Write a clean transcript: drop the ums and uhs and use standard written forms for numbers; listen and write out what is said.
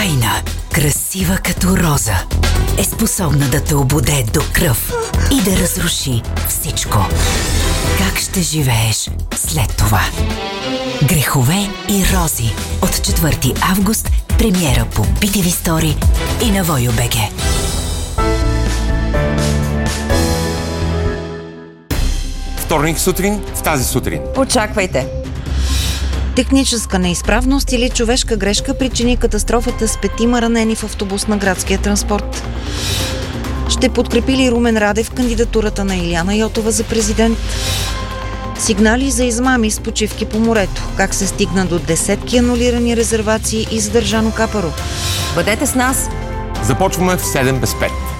тайна, красива като роза, е способна да те ободе до кръв и да разруши всичко. Как ще живееш след това? Грехове и рози от 4 август, премиера по BTV Story и на Voyo.bg. Вторник сутрин в тази сутрин. Очаквайте! Техническа неизправност или човешка грешка причини катастрофата с 5 ранени в автобус на градския транспорт. Ще подкрепи ли Румен Радев кандидатурата на Илияна Йотова за президент? Сигнали за измами с почивки по морето. Как се стигна до десетки анулирани резервации и задържано капаро? Бъдете с нас! Започваме в 7 без 5.